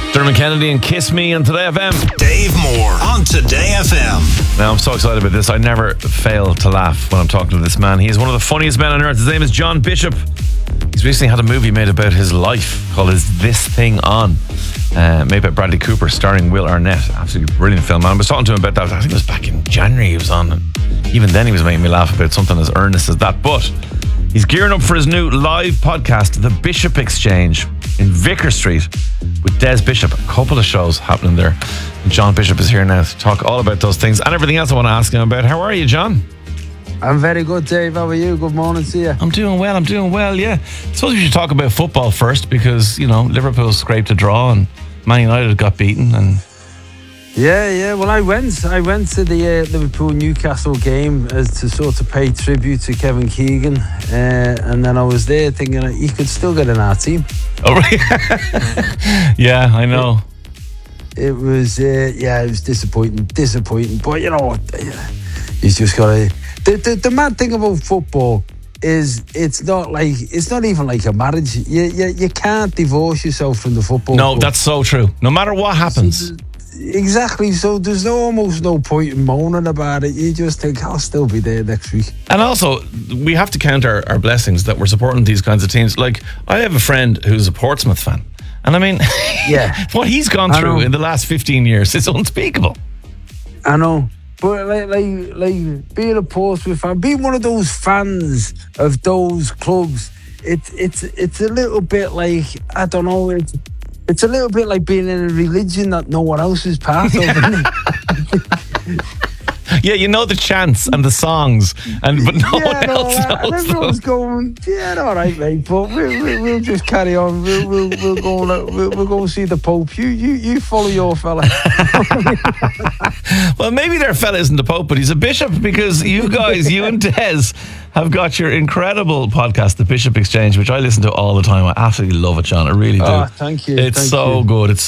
Dermot Kennedy and Kiss Me on Today FM. Dave Moore on Today FM. Now, I'm so excited about this. I never fail to laugh when I'm talking to this man. He's one of the funniest men on earth. His name is John Bishop. He's recently had a movie made about his life called Is This Thing On? Made by Bradley Cooper, starring Will Arnett. Absolutely brilliant film. And I was talking to him about that. I think it was back in January he was on. And even then he was making me laugh about something as earnest as that. But he's gearing up for his new live podcast, The Bishop Exchange, in Vicar Street with Des Bishop. A couple of shows happening there. And John Bishop is here now to talk all about those things and everything else I want to ask him about. How are you, John? I'm very good, Dave. How are you? Good morning to you. I'm doing well, yeah. I suppose we should talk about football first because, you know, Liverpool scraped a draw and Man United got beaten. And Yeah. Well, I went to the Liverpool-Newcastle game to sort of pay tribute to Kevin Keegan. And then I was there thinking he could still get in our team. Oh, right. Yeah, I know. It was disappointing. But you know what? He's just got to... The mad thing about football is it's not even like a marriage. You can't divorce yourself from the football. No, club. that's so true. No matter what happens. Exactly. So there's almost no point in moaning about it. You just think, I'll still be there next week. And also, we have to count our blessings that we're supporting these kinds of teams. Like, I have a friend who's a Portsmouth fan. And I mean, yeah, what he's gone through in the last 15 years is unspeakable. I know. But like being a Portsmouth fan, being one of those fans of those clubs, it's a little bit like, I don't know, it's a little bit like being in a religion that no one else is part of. Isn't it? Yeah, you know the chants and the songs, but no one else knows. And everyone's going, yeah, all right, mate, but we'll just carry on. We'll go and see the Pope. You follow your fella. Well, maybe their fella isn't the Pope, but he's a bishop, because you guys, you and Des, have got your incredible podcast, The Bishop Exchange, which I listen to all the time. I absolutely love it, John. I really do. Oh, thank you. It's so good. It's